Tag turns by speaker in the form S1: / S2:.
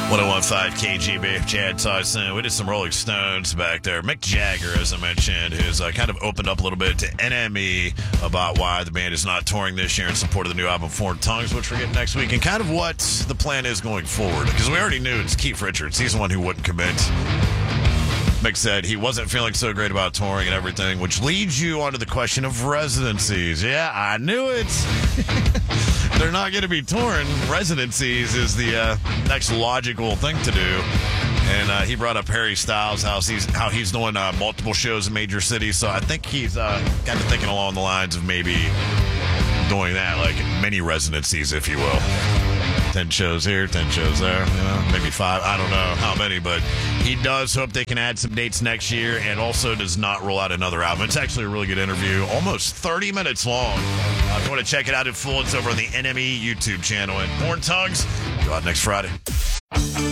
S1: 101.5 KGB, Chad Tyson. We did some Rolling Stones back there. Mick Jagger, as I mentioned, who's kind of opened up a little bit to NME about why the band is not touring this year in support of the new album Foreign Tongues, which we're getting next week, and kind of what the plan is going forward. Because we already knew it's Keith Richards. He's the one who wouldn't commit. Mick said he wasn't feeling so great about touring and everything, which leads you onto the question of residencies. Yeah, I knew it. They're not going to be touring. Residencies is the next logical thing to do. And he brought up Harry Styles, how he's doing multiple shows in major cities. So I think he's kind of thinking along the lines of maybe doing that, like mini residencies, if you will. 10 shows here, 10 shows there, maybe 5. I don't know how many, but he does hope they can add some dates next year and also does not roll out another album. It's actually a really good interview, almost 30 minutes long. If you want to check it out in full, it's over on the NME YouTube channel. And Foreign Tongues, go out next Friday.